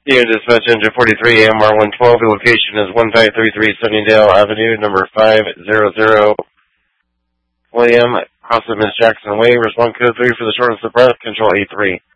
Here, dispatch engine 43 AMR 112. The location is 1533 Sunnydale Avenue, number 500 William, Cross of Miss Jackson Way. Respond code 3 for the shortness of breath. Control A3.